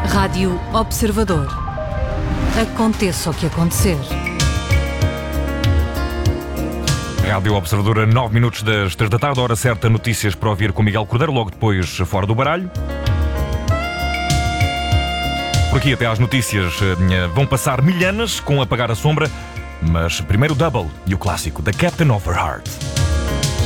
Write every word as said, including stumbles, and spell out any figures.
Rádio Observador. Aconteça o que acontecer. Rádio Observadora, nove minutos das três da tarde, hora certa, notícias para ouvir com Miguel Cordeiro, logo depois Fora do Baralho. Por aqui até às notícias vão passar milhanas com Apagar a Sombra, mas primeiro Double e o clássico The Captain of Her Heart.